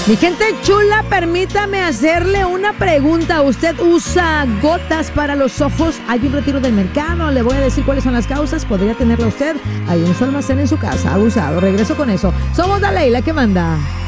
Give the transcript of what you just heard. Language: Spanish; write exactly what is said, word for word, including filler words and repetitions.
Mi gente chula, permítame hacerle una pregunta. ¿Usted usa gotas para los ojos? Hay un retiro del mercado, le voy a decir cuáles son las causas. Podría tenerla usted. Hay un su almacén en su casa, abusado. Regreso con eso. Somos la Leila que manda.